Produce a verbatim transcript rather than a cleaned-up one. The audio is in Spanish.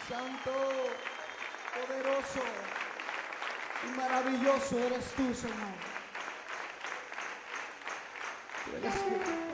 Santo, poderoso y maravilloso eres tú, Señor. Tú eres